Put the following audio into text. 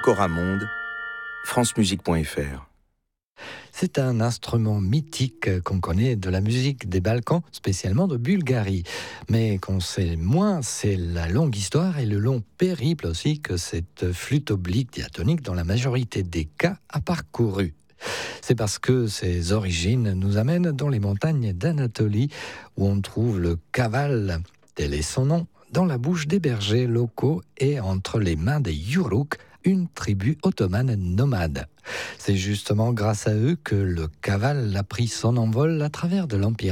Coramonde, francemusique.fr. C'est un instrument mythique qu'on connaît de la musique des Balkans, spécialement de Bulgarie. Mais qu'on sait moins, c'est la longue histoire et le long périple aussi que cette flûte oblique diatonique, dans la majorité des cas, a parcouru. C'est parce que ses origines nous amènent dans les montagnes d'Anatolie, où on trouve le kaval, tel est son nom, dans la bouche des bergers locaux et entre les mains des Yuruk, une tribu ottomane nomade. C'est justement grâce à eux que le kaval a pris son envol à travers de l'Empire